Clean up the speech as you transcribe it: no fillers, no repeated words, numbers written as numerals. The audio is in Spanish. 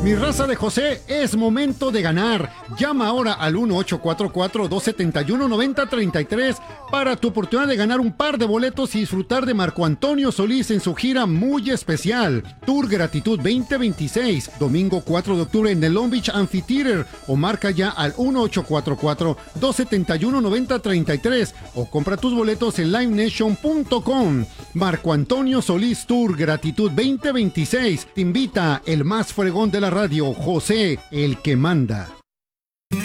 Mi raza de José, es momento de ganar. Llama ahora al 1-844-271-9033 para tu oportunidad de ganar un par de boletos y disfrutar de Marco Antonio Solís en su gira muy especial. Tour Gratitud 2026, domingo 4 de octubre en el Long Beach Amphitheater. O marca ya al 1-844-271-9033 o compra tus boletos en livenation.com. Marco Antonio Solís Tour Gratitud 2026. Te invita el más fregón de la radio, José, el que manda.